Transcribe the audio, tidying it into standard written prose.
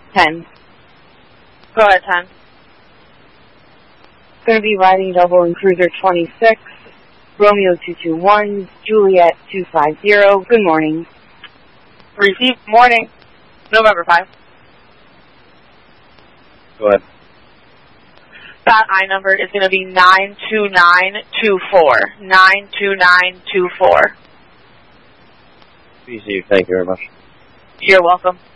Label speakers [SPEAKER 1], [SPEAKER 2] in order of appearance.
[SPEAKER 1] 10.
[SPEAKER 2] Go ahead, 10.
[SPEAKER 1] Going to be riding double in Cruiser 26, Romeo 221, Juliet 250. Good morning.
[SPEAKER 2] Receive. Morning. November 5.
[SPEAKER 3] Go ahead.
[SPEAKER 2] That I number is going to be 92924. 92924.
[SPEAKER 3] Receive. Thank you very much.
[SPEAKER 2] You're welcome.